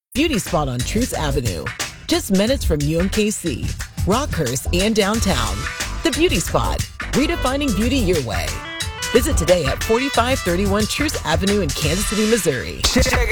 Beauty Spot on Truth Avenue. Just minutes from UMKC, Rockhurst, and downtown. The Beauty Spot, redefining beauty your way. Visit today at 4531 Truth Avenue in Kansas City, Missouri.